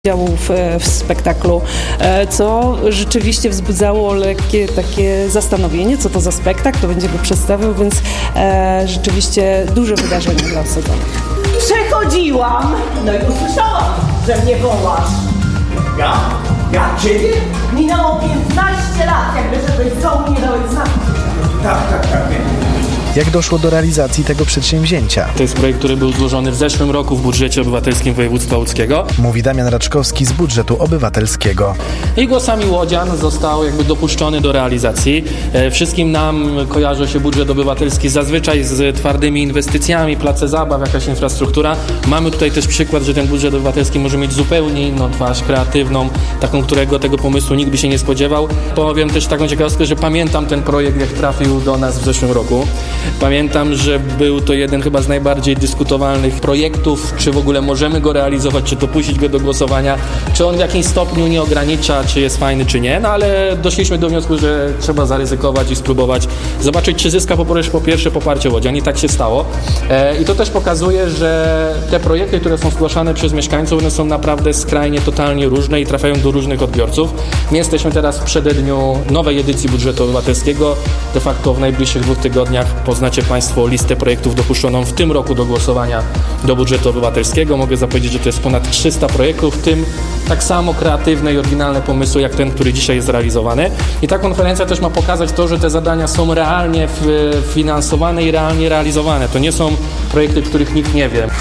działu w spektaklu, co rzeczywiście wzbudzało lekkie takie zastanowienie, co to za spektakl, kto będzie go przedstawiał, więc rzeczywiście duże wydarzenie dla osadzonych. Przechodziłam, no i usłyszałam, że mnie wołasz. Ja? Ja ciebie? Minęło 15 lat, jakby żebyś znowu nie dałeś znaku. Tak. Jak doszło do realizacji tego przedsięwzięcia? To jest projekt, który był złożony w zeszłym roku w budżecie obywatelskim województwa łódzkiego. Mówi Damian Raczkowski z budżetu obywatelskiego. I głosami łodzian został dopuszczony do realizacji. Wszystkim nam kojarzy się budżet obywatelski zazwyczaj z twardymi inwestycjami, place zabaw, jakaś infrastruktura. Mamy tutaj też przykład, że ten budżet obywatelski może mieć zupełnie inną twarz, kreatywną, taką, którego tego pomysłu nikt by się nie spodziewał. Powiem też taką ciekawostkę, że pamiętam ten projekt, jak trafił do nas w zeszłym roku. Pamiętam, że był to jeden chyba z najbardziej dyskutowalnych projektów, czy w ogóle możemy go realizować, czy dopuścić go do głosowania, czy on w jakimś stopniu nie ogranicza, czy jest fajny, czy nie, no ale doszliśmy do wniosku, że trzeba zaryzykować i spróbować zobaczyć, czy zyska po pierwsze poparcie łodzian i tak się stało. I to też pokazuje, że te projekty, które są zgłaszane przez mieszkańców, one są naprawdę skrajnie, totalnie różne i trafiają do różnych odbiorców. My jesteśmy teraz w przededniu nowej edycji budżetu obywatelskiego. De facto w najbliższych 2 tygodniach poznacie Państwo listę projektów dopuszczoną w tym roku do głosowania do budżetu obywatelskiego. Mogę zapowiedzieć, że to jest ponad 300 projektów, w tym tak samo kreatywne i oryginalne pomysły jak ten, który dzisiaj jest realizowany. I ta konferencja też ma pokazać to, że te zadania są realnie finansowane i realnie realizowane. To nie są projekty, których nikt nie wie.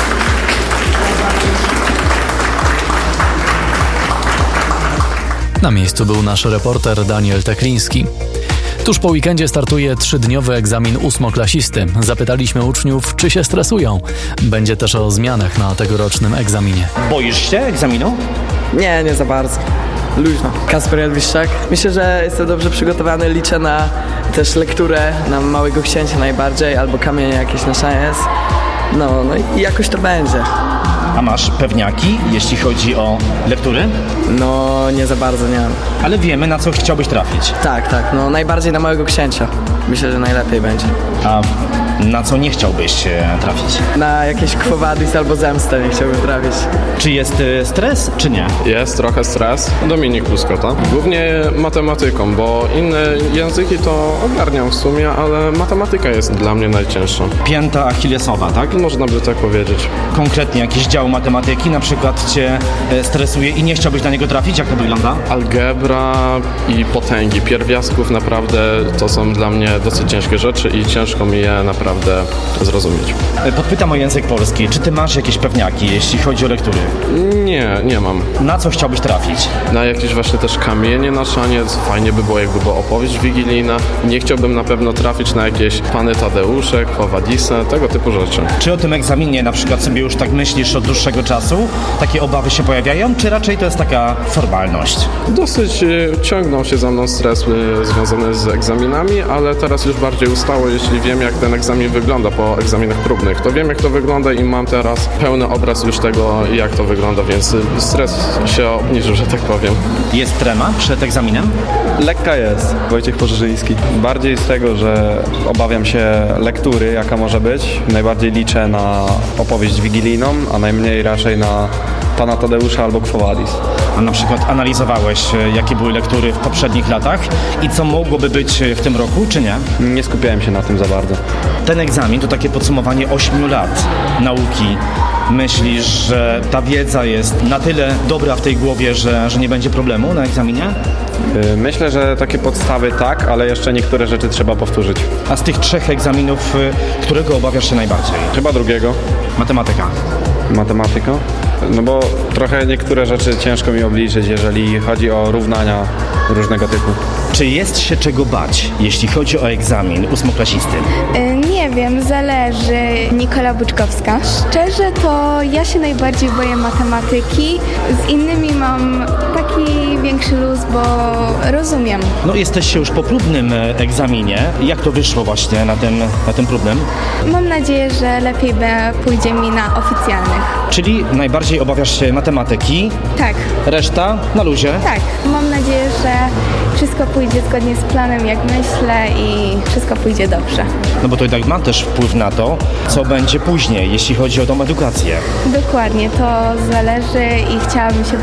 Na miejscu był nasz reporter Daniel Tekliński. Tuż po weekendzie startuje 3-dniowy egzamin 8-klasisty. Zapytaliśmy uczniów, czy się stresują. Będzie też o zmianach na tegorocznym egzaminie. Boisz się egzaminu? Nie za bardzo. Luźno. Kasper Jadwiszczak. Myślę, że jestem dobrze przygotowany. Liczę na też lekturę, na Małego Księcia najbardziej, albo Kamienie jakieś na science. No i jakoś to będzie. A masz pewniaki, jeśli chodzi o lektury? No, nie za bardzo, nie. Ale wiemy, na co chciałbyś trafić. Tak, najbardziej na Małego Księcia. Myślę, że najlepiej będzie. A na co nie chciałbyś trafić? Na jakieś Quo Vadis albo Zemstę nie chciałbym trafić. Czy jest stres, czy nie? Jest trochę stres. Dominik Łuskota. Głównie matematyką, bo inne języki to ogarniam w sumie, ale matematyka jest dla mnie najcięższa. Pięta achillesowa, tak? Można by tak powiedzieć. Konkretnie jakiś dział matematyki na przykład cię stresuje i nie chciałbyś na niego trafić? Jak to wygląda? Algebra i potęgi pierwiastków naprawdę to są dla mnie dosyć ciężkie rzeczy i ciężko mi je naprawdę zrozumieć. Podpytam o język polski. Czy ty masz jakieś pewniaki, jeśli chodzi o lektury? Nie mam. Na co chciałbyś trafić? Na jakieś właśnie też Kamienie na szaniec. Fajnie by było, jakby była opowieść wigilijna. Nie chciałbym na pewno trafić na jakieś Pany Tadeusze, Quo Vadisy, tego typu rzeczy. Czy o tym egzaminie na przykład sobie już tak myślisz od dłuższego czasu? Takie obawy się pojawiają? Czy raczej to jest taka formalność? Dosyć ciągnął się za mną stres związany z egzaminami, ale teraz już bardziej ustało, jeśli wiem, jak ten egzamin wygląda po egzaminach próbnych. To wiem, jak to wygląda i mam teraz pełny obraz już tego, jak to wygląda, więc stres się obniżył, że tak powiem. Jest trema przed egzaminem? Lekka jest. Wojciech Pożyżyński. Bardziej z tego, że obawiam się lektury, jaka może być. Najbardziej liczę na opowieść wigilijną, a najmniej raczej na Pana Tadeusza albo Quo Vadis. A na przykład analizowałeś, jakie były lektury w poprzednich latach i co mogłoby być w tym roku, czy nie? Nie skupiałem się na tym za bardzo. Ten egzamin to takie podsumowanie 8 lat nauki. Myślisz, że ta wiedza jest na tyle dobra w tej głowie, że nie będzie problemu na egzaminie? Myślę, że takie podstawy tak, ale jeszcze niektóre rzeczy trzeba powtórzyć. A z tych 3 egzaminów, którego obawiasz się najbardziej? Chyba drugiego. Matematyka. Matematyka? No bo trochę niektóre rzeczy ciężko mi obliczyć, jeżeli chodzi o równania różnego typu. Czy jest się czego bać, jeśli chodzi o egzamin 8-klasisty? Nie wiem, zależy. Nikola Buczkowska. Szczerze to ja się najbardziej boję matematyki. Z innymi mam taki większy luz, bo rozumiem. No jesteście już po próbnym egzaminie. Jak to wyszło właśnie na tym próbnym? Mam nadzieję, że lepiej pójdzie mi na oficjalnych. Czyli najbardziej obawiasz się matematyki? Tak. Reszta na luzie? Tak. Mam nadzieję, że wszystko pójdzie zgodnie z planem, jak myślę i wszystko pójdzie dobrze. No bo to i tak ma też wpływ na to, co będzie później, jeśli chodzi o tą edukację. Dokładnie, to zależy i chciałabym się